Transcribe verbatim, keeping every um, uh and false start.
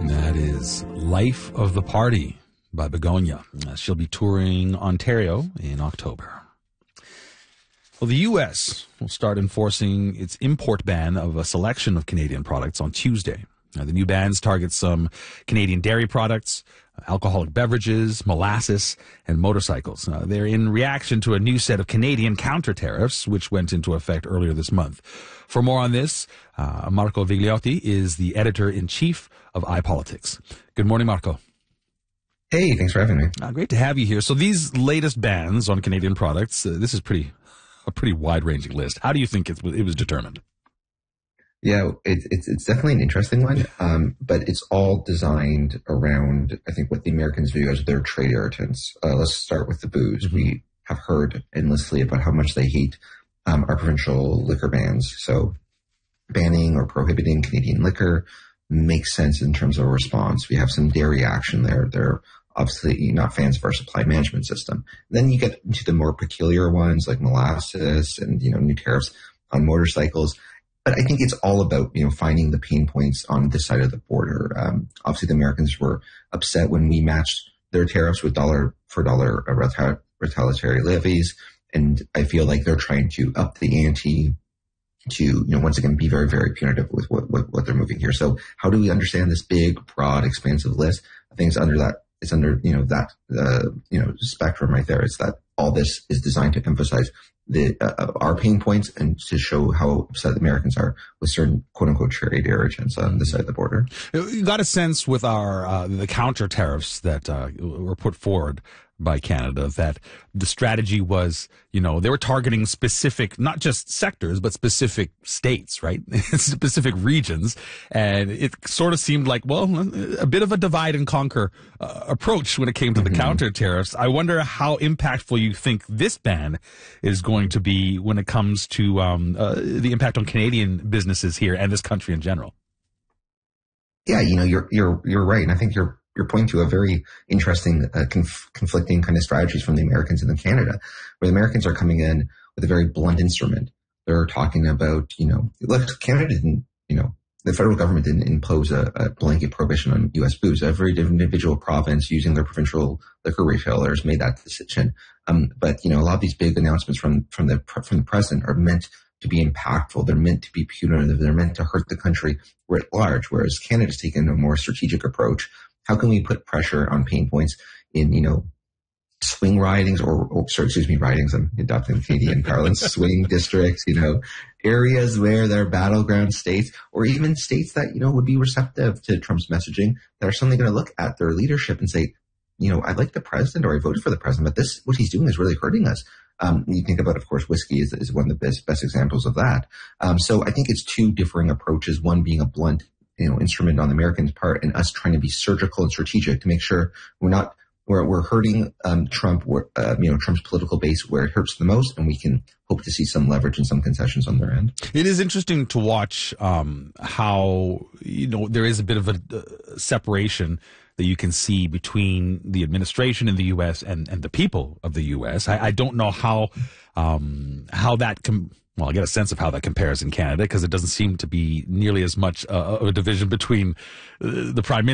That is Life of the Party by Begonia. Uh, she'll be touring Ontario in October. Well, the U S will start enforcing its import ban of a selection of Canadian products on Tuesday. Now, the new bans target some Canadian dairy products, alcoholic beverages, molasses, and motorcycles. Uh, they're in reaction to a new set of Canadian counter tariffs, which went into effect earlier this month. For more on this, uh, Marco Vigliotti is the editor-in-chief of iPolitics. Good morning, Marco. Hey, thanks for having me. Uh, great to have you here. So these latest bans on Canadian products, uh, this is pretty a pretty wide-ranging list. How do you think it, it was determined? Yeah, it, it's it's definitely an interesting one, um, but it's all designed around, I think, what the Americans view as their trade irritants. Uh, let's start with the booze. Mm-hmm. We have heard endlessly about how much they hate um, our provincial liquor bans. So banning or prohibiting Canadian liquor makes sense in terms of a response. We have some dairy action there. They're obviously not fans of our supply management system. Then you get into the more peculiar ones like molasses and, you know, new tariffs on motorcycles. But I think it's all about, you know, finding the pain points on this side of the border. Um, obviously, the Americans were upset when we matched their tariffs with dollar for dollar reta- retaliatory levies. And I feel like they're trying to up the ante to, you know, once again, be very, very punitive with what, what, what they're moving here. So how do we understand this big, broad, expansive list? I think it's under that, it's under, you know, that, uh, you know, spectrum right there. It's that all this is designed to emphasize the uh, our pain points and to show how upset the Americans are with certain quote unquote trade irritants on this side of the border. You got a sense with our uh, the counter tariffs that uh, were put forward by Canada that the strategy was, you know, they were targeting specific, not just sectors, but specific states, right? Specific regions. And it sort of seemed like, well, a bit of a divide and conquer uh, approach when it came to the mm-hmm. counter tariffs. I wonder how impactful you think this ban is going to be when it comes to um, uh, the impact on Canadian businesses here and this country in general. Yeah, you know, you're, you're, you're right. And I think you're, You're pointing to a very interesting, uh, conf- conflicting kind of strategies from the Americans and the Canada, where the Americans are coming in with a very blunt instrument. They're talking about, you know, look, Canada didn't, you know, the federal government didn't impose a, a blanket prohibition on U S booze. Every individual province using their provincial liquor retailers made that decision. Um, but, you know, a lot of these big announcements from, from the, from the president are meant to be impactful. They're meant to be punitive. They're meant to hurt the country writ large, whereas Canada's taken a more strategic approach. How can we put pressure on pain points in, you know, swing ridings or, or sorry, excuse me, ridings, I'm adopting Canadian parlance, swing districts, you know, areas where they're battleground states or even states that, you know, would be receptive to Trump's messaging that are suddenly going to look at their leadership and say, you know, I like the president or I voted for the president, but this, what he's doing is really hurting us. Um, you think about, of course, whiskey is, is one of the best, best examples of that. Um, so I think it's two differing approaches, one being a blunt you know, instrument on the Americans' part and us trying to be surgical and strategic to make sure we're not, we're, we're hurting, um, Trump, uh, you know, Trump's political base where it hurts the most. And we can hope to see some leverage and some concessions on their end. It is interesting to watch, um, how, you know, there is a bit of a uh, separation that you can see between the administration in the U S and, and the people of the U S. I, I don't know how, um, how that can, Well, I get a sense of how that compares in Canada because it doesn't seem to be nearly as much uh, of a division between uh, the Prime Minister